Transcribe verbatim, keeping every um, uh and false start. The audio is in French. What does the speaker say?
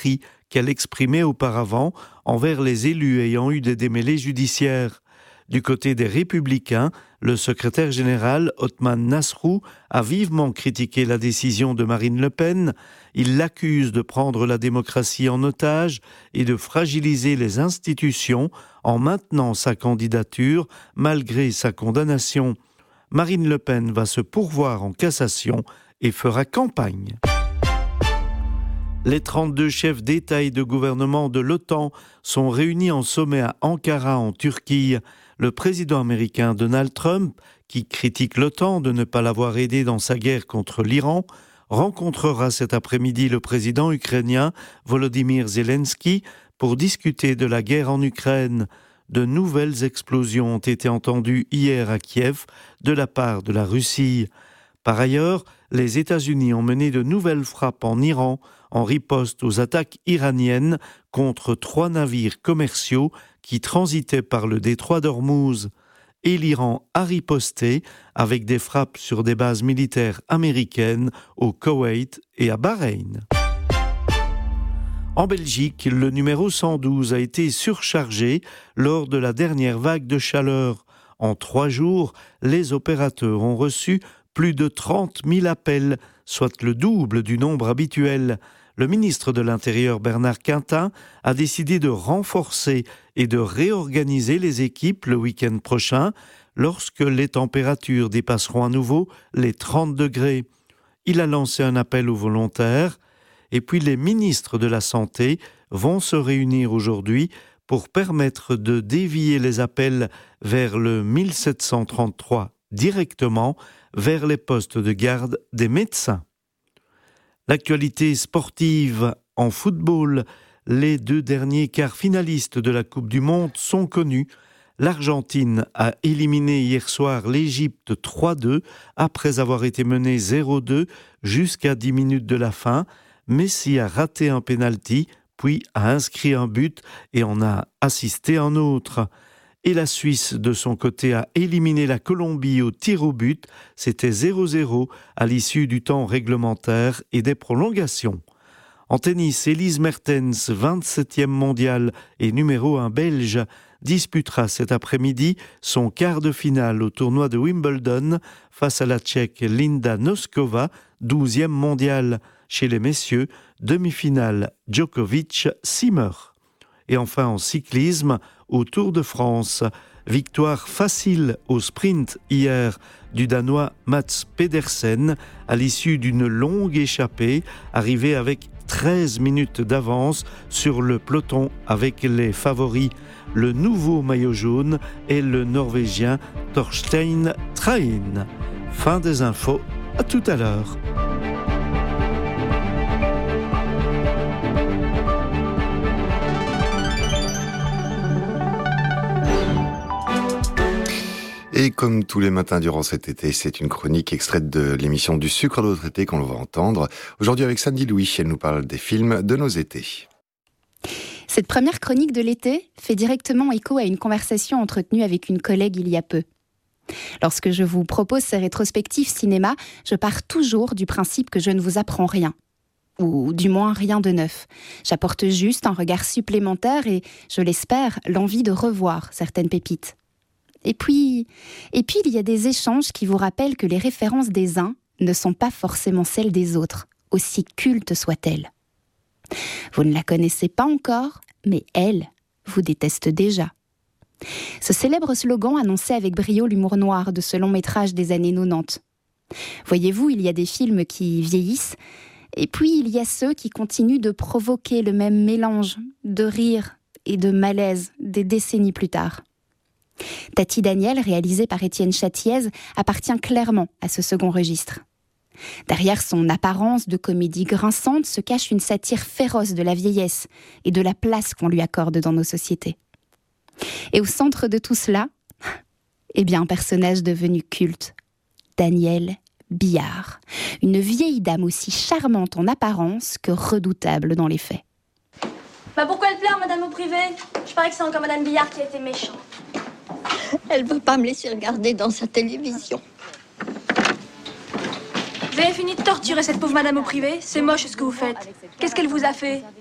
mépris qu'elle exprimait auparavant envers les élus ayant eu des démêlés judiciaires. Du côté des Républicains, le secrétaire général Othman Nasrou a vivement critiqué la décision de Marine Le Pen. Il l'accuse de prendre la démocratie en otage et de fragiliser les institutions en maintenant sa candidature malgré sa condamnation. Marine Le Pen va se pourvoir en cassation et fera campagne. Les trente-deux chefs d'État et de gouvernement de l'OTAN sont réunis en sommet à Ankara en Turquie. Le président américain Donald Trump, qui critique l'OTAN de ne pas l'avoir aidé dans sa guerre contre l'Iran, rencontrera cet après-midi le président ukrainien Volodymyr Zelensky pour discuter de la guerre en Ukraine. De nouvelles explosions ont été entendues hier à Kiev de la part de la Russie. Par ailleurs, les États-Unis ont mené de nouvelles frappes en Iran en riposte aux attaques iraniennes contre trois navires commerciaux qui transitaient par le détroit d'Ormuz. Et l'Iran a riposté avec des frappes sur des bases militaires américaines au Koweït et à Bahreïn. En Belgique, le numéro cent douze a été surchargé lors de la dernière vague de chaleur. En trois jours, les opérateurs ont reçu plus de trente mille appels, soit le double du nombre habituel. Le ministre de l'Intérieur Bernard Quintin a décidé de renforcer et de réorganiser les équipes le week-end prochain lorsque les températures dépasseront à nouveau les trente degrés. Il a lancé un appel aux volontaires et puis les ministres de la Santé vont se réunir aujourd'hui pour permettre de dévier les appels vers le mille sept cent trente-trois directement vers les postes de garde des médecins. L'actualité sportive en football, les deux derniers quarts finalistes de la Coupe du Monde sont connus. L'Argentine a éliminé hier soir l'Égypte trois deux après avoir été menée zéro deux jusqu'à dix minutes de la fin. Messi a raté un pénalty, puis a inscrit un but et en a assisté un autre. Et la Suisse, de son côté, a éliminé la Colombie au tir au but. C'était zéro zéro à l'issue du temps réglementaire et des prolongations. En tennis, Elise Mertens, vingt-septième mondiale et numéro un belge, disputera cet après-midi son quart de finale au tournoi de Wimbledon face à la Tchèque Linda Noskova, douzième mondiale. Chez les messieurs, demi-finale Djokovic-Simmer. Et enfin en cyclisme, au Tour de France, victoire facile au sprint hier du Danois Mats Pedersen à l'issue d'une longue échappée, arrivé avec treize minutes d'avance sur le peloton avec les favoris. Le nouveau maillot jaune est le Norvégien Torstein Train. Fin des infos, à tout à l'heure. Et comme tous les matins durant cet été, c'est une chronique extraite de l'émission du Sucre à l'autre été qu'on va entendre. Aujourd'hui avec Sandy Louis, elle nous parle des films de nos étés. Cette première chronique de l'été fait directement écho à une conversation entretenue avec une collègue il y a peu. Lorsque je vous propose ces rétrospectives cinéma, je pars toujours du principe que je ne vous apprends rien. Ou du moins rien de neuf. J'apporte juste un regard supplémentaire et, je l'espère, l'envie de revoir certaines pépites. Et puis, et puis, il y a des échanges qui vous rappellent que les références des uns ne sont pas forcément celles des autres, aussi cultes soient-elles. Vous ne la connaissez pas encore, mais elle vous déteste déjà. Ce célèbre slogan annonçait avec brio l'humour noir de ce long métrage des années quatre-vingt-dix. Voyez-vous, il y a des films qui vieillissent, et puis il y a ceux qui continuent de provoquer le même mélange de rire et de malaise des décennies plus tard. Tati Daniel, réalisé par Étienne Chatiez, appartient clairement à ce second registre. Derrière son apparence de comédie grinçante se cache une satire féroce de la vieillesse et de la place qu'on lui accorde dans nos sociétés. Et au centre de tout cela, eh bien un personnage devenu culte, Danielle Billard, une vieille dame aussi charmante en apparence que redoutable dans les faits. Bah pourquoi elle pleure, madame au privé ? Je parie que c'est encore madame Billard qui a été méchante. Elle veut pas me laisser regarder dans sa télévision. Vous avez fini de torturer cette pauvre madame au privé ? C'est moche ce que vous faites. Qu'est-ce qu'elle vous a fait ?